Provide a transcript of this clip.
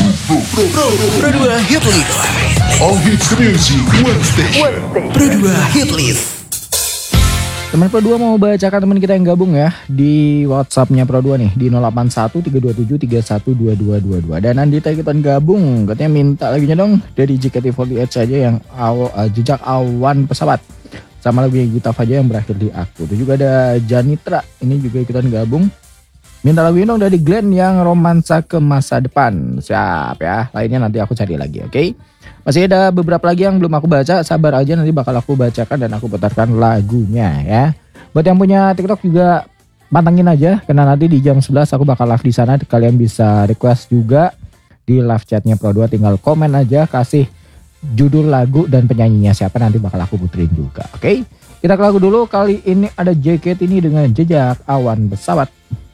Pro 2 Hit List. All hits music, one station. Pro 2 Hit List. Teman Pro 2 mau bacakan teman kita yang gabung ya di WhatsApp-nya Pro 2 nih di 081327312222. Dan Andita ikutan gabung, katanya minta lagunya dong dari JKT48 saja yang jejak awan pesawat. Sama lagunya Gita Faja yang berakhir di aku. Itu juga ada Janitra, ini juga ikutan gabung. Minta lagunya dong dari Glenn yang romansa ke masa depan. Siap ya, lainnya nanti aku cari lagi, oke? Masih ada beberapa lagi yang belum aku baca, sabar aja nanti bakal aku bacakan dan aku putarkan lagunya ya. Buat yang punya TikTok juga pantengin aja karena nanti di jam 11 aku bakal live di sana. Kalian bisa request juga di live chatnya Pro 2, tinggal komen aja kasih judul lagu dan penyanyinya siapa, nanti bakal aku puterin juga. Oke? Kita ke lagu dulu, kali ini ada JKT ini dengan Jejak Awan Pesawat.